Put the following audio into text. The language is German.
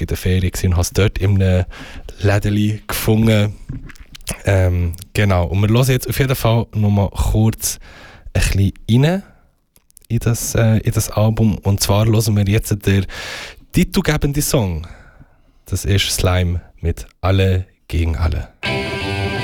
in der Ferien und habe es dort in einem Lädeli gefunden. Genau, und wir hören jetzt auf jeden Fall nochmal kurz ein bisschen rein in das Album. Und zwar hören wir jetzt den titelgebenden Song. Das ist Slime mit Alle gegen Alle.